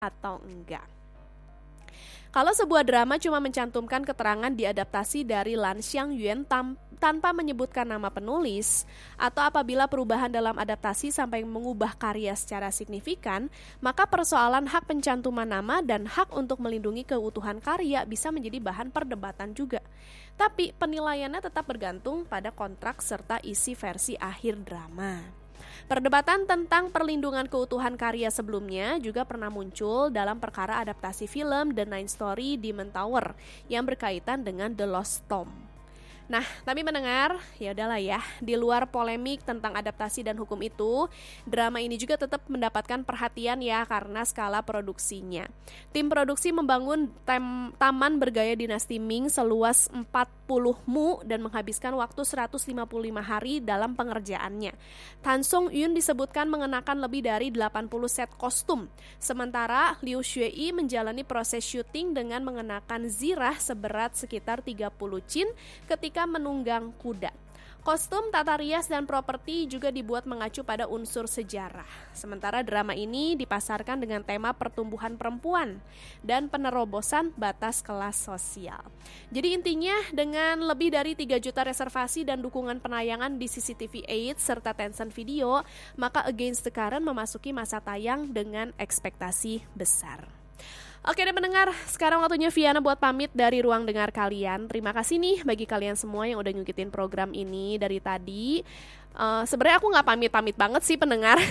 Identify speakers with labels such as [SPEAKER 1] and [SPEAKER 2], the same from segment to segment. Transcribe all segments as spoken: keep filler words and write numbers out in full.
[SPEAKER 1] atau enggak. Kalau sebuah drama cuma mencantumkan keterangan diadaptasi dari Lan Xiangyuan tam- tanpa menyebutkan nama penulis, atau apabila perubahan dalam adaptasi sampai mengubah karya secara signifikan, maka persoalan hak pencantuman nama dan hak untuk melindungi keutuhan karya bisa menjadi bahan perdebatan juga. Tapi penilaiannya tetap bergantung pada kontrak serta isi versi akhir drama. Perdebatan tentang perlindungan keutuhan karya sebelumnya juga pernah muncul dalam perkara adaptasi film The Nine Story Demon Tower yang berkaitan dengan The Lost Tomb. Nah, tapi mendengar, ya udahlah ya, di luar polemik tentang adaptasi dan hukum itu, drama ini juga tetap mendapatkan perhatian ya karena skala produksinya. Tim produksi membangun tem- taman bergaya dinasti Ming seluas empat puluh mu dan menghabiskan waktu seratus lima puluh lima hari dalam pengerjaannya. Tan Song Yun disebutkan mengenakan lebih dari delapan puluh set kostum, sementara Liu Shuei menjalani proses syuting dengan mengenakan zirah seberat sekitar tiga puluh chin ketika menunggang kuda. Kostum, tata rias, dan properti juga dibuat mengacu pada unsur sejarah. Sementara drama ini dipasarkan dengan tema pertumbuhan perempuan dan penerobosan batas kelas sosial. Jadi intinya dengan lebih dari tiga juta reservasi dan dukungan penayangan di C C T V delapan serta Tencent Video, maka Against the Current memasuki masa tayang dengan ekspektasi besar. Oke deh pendengar, sekarang waktunya Viana buat pamit dari ruang dengar kalian. Terima kasih nih bagi kalian semua yang udah ngikutin program ini dari tadi. uh, Sebenarnya aku gak pamit-pamit banget sih pendengar.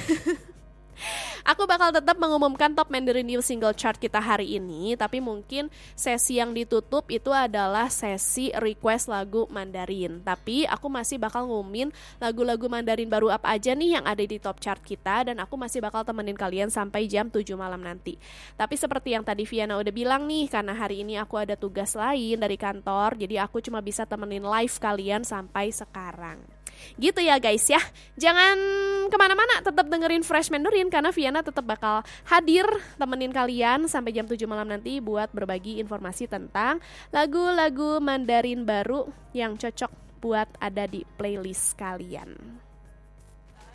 [SPEAKER 1] Aku bakal tetap mengumumkan top Mandarin New Single Chart kita hari ini, tapi mungkin sesi yang ditutup itu adalah sesi request lagu Mandarin. Tapi aku masih bakal ngumumin lagu-lagu Mandarin baru apa aja nih yang ada di top chart kita, dan aku masih bakal temenin kalian sampai jam tujuh malam nanti. Tapi seperti yang tadi Viana udah bilang nih, karena hari ini aku ada tugas lain dari kantor, jadi aku cuma bisa temenin live kalian sampai sekarang. Gitu ya guys ya. Jangan kemana-mana, tetap dengerin Fresh Mandarin karena Viana tetap bakal hadir temenin kalian sampai jam tujuh malam nanti buat berbagi informasi tentang lagu-lagu Mandarin baru yang cocok buat ada di playlist kalian.